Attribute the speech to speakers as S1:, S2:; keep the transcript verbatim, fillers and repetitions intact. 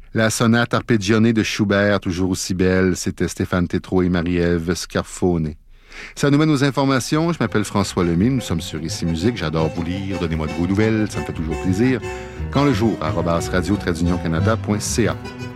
S1: La sonate arpeggionnée de Schubert, toujours aussi belle, c'était Stéphane Tétrault et Marie-Ève Scarfone. Ça nous mène aux informations. Je m'appelle François Lemay, nous sommes sur Ici Musique. J'adore vous lire, donnez-moi de vos nouvelles, ça me fait toujours plaisir. Quand le jour, arobase radio tiret union canada point c a.